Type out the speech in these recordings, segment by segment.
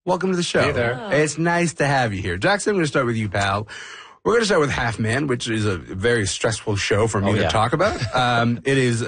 Welcome to the show. Hey there. Oh. It's nice to have you here. Jackson, I'm going to start with you, pal. We're going to start with Half Man, which is a very stressful show for me to talk about. It is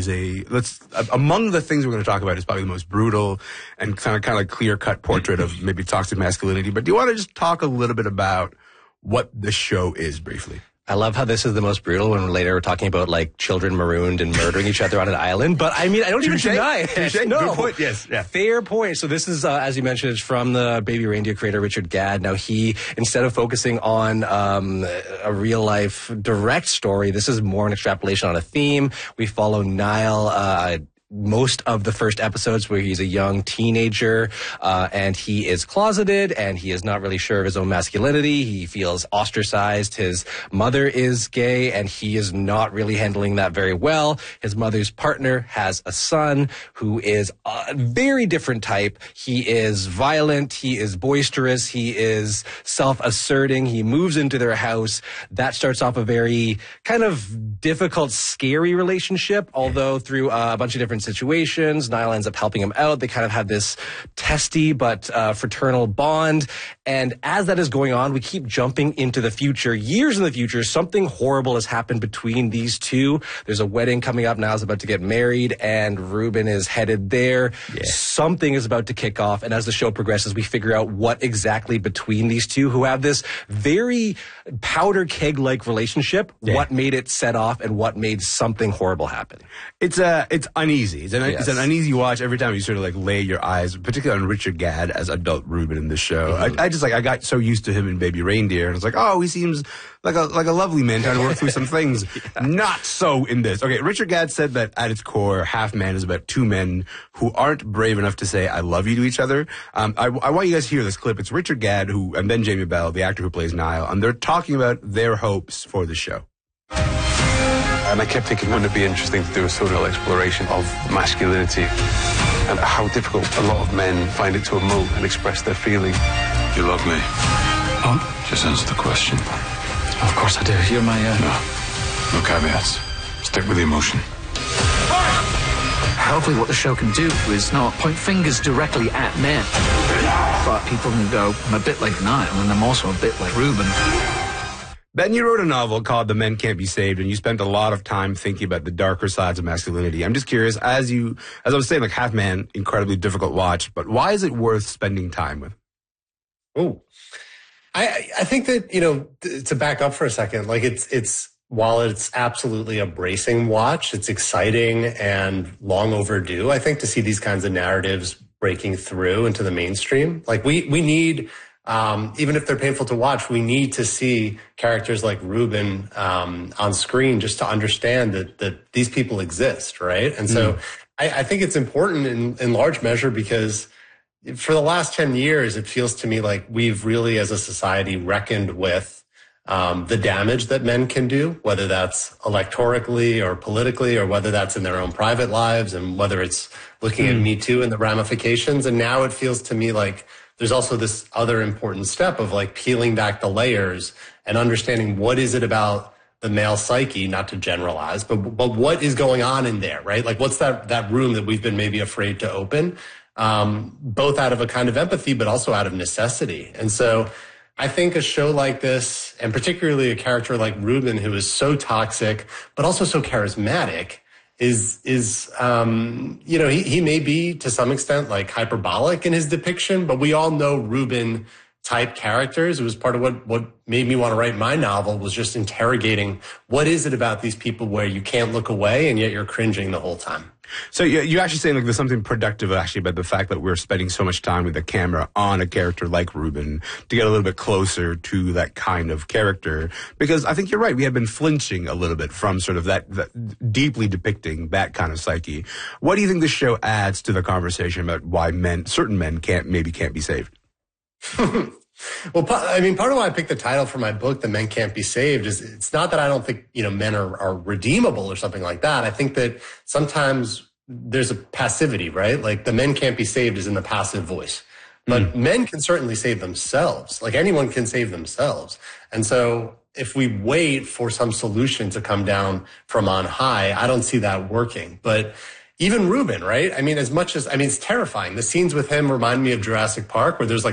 among the things we're going to talk about is probably the most brutal and kind of like clear-cut portrait of maybe toxic masculinity. But do you want to just talk a little bit about what the show is briefly? I love how this is the most brutal when later we're talking about like children marooned and murdering each other on an island. But I mean, I don't even deny it. No. Good point. Yes. Yeah. Fair point. So this is, as you mentioned, it's from the Baby Reindeer creator, Richard Gadd. Now he, instead of focusing on a real life direct story, this is more an extrapolation on a theme. We follow Niall, most of the first episodes where he's a young teenager and he is closeted and he is not really sure of his own masculinity. He feels ostracized. His mother is gay and he is not really handling that very well. His mother's partner has a son who is a very different type. He is violent. He is boisterous. He is self-asserting. He moves into their house. That starts off a very kind of difficult, scary relationship, although through a bunch of different situations, Niall ends up helping him out. They kind of have this testy but fraternal bond. And as that is going on, we keep jumping into the future. Years in the future, something horrible has happened between these two. There's a wedding coming up. Niall's about to get married and Ruben is headed there. Yeah. Something is about to kick off. And as the show progresses, we figure out what exactly between these two who have this very powder keg-like relationship, what made it set off and what made something horrible happen. It's uneasy. It's an uneasy watch every time you sort of like lay your eyes, particularly on Richard Gadd as adult Ruben in this show. Mm-hmm. I got so used to him in Baby Reindeer, and it's like, oh, he seems like a lovely man trying to work through some things. Not so in this. Okay, Richard Gadd said that at its core, Half Man is about two men who aren't brave enough to say "I love you" to each other. I want you guys to hear this clip. It's Richard Gadd and then Jamie Bell, the actor who plays Niall, and they're talking about their hopes for the show. And I kept thinking, wouldn't it be interesting to do a sort of exploration of masculinity and how difficult a lot of men find it to emote and express their feelings. You love me? Oh, just answer the question. Of course I do. You're my... No caveats. Stick with the emotion. Hopefully what the show can do is not point fingers directly at men, but people can go, I'm a bit like Niall and I'm also a bit like Ruben. Ben, you wrote a novel called The Men Can't Be Saved, and you spent a lot of time thinking about the darker sides of masculinity. I'm just curious, as I was saying, like Half Man, incredibly difficult watch, but why is it worth spending time with? Oh, I think that, to back up for a second, like it's while it's absolutely a bracing watch, it's exciting and long overdue. I think to see these kinds of narratives breaking through into the mainstream, like we need, even if they're painful to watch, we need to see characters like Ruben on screen just to understand that these people exist, right? And so I think it's important in large measure because for the last 10 years, it feels to me like we've really, as a society, reckoned with the damage that men can do, whether that's electorally or politically, or whether that's in their own private lives, and whether it's looking at Me Too and the ramifications. And now it feels to me like there's also this other important step of like peeling back the layers and understanding what is it about the male psyche, not to generalize, but what is going on in there, right? Like what's that room that we've been maybe afraid to open, both out of a kind of empathy, but also out of necessity. And so I think a show like this, and particularly a character like Ruben, who is so toxic, but also so charismatic, is he may be to some extent like hyperbolic in his depiction, but we all know Ruben type characters. It was part of what made me want to write my novel, was just interrogating what is it about these people where you can't look away and yet you're cringing the whole time. So you're actually saying like there's something productive actually about the fact that we're spending so much time with the camera on a character like Ruben to get a little bit closer to that kind of character. Because I think you're right. We have been flinching a little bit from sort of that deeply depicting that kind of psyche. What do you think this show adds to the conversation about why certain men can't be saved? Well, I mean, part of why I picked the title for my book, The Men Can't Be Saved, is it's not that I don't think, men are redeemable or something like that. I think that sometimes there's a passivity, right? Like the men can't be saved is in the passive voice. But men can certainly save themselves. Like anyone can save themselves. And so if we wait for some solution to come down from on high, I don't see that working. But even Ruben, right? I mean, it's terrifying. The scenes with him remind me of Jurassic Park, where there's like